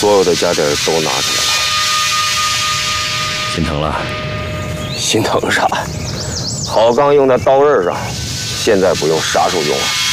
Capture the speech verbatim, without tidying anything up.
所有的家电都拿出来了。 心疼了？ 心疼啥？好钢用在刀刃上，现在不用，啥时候用啊？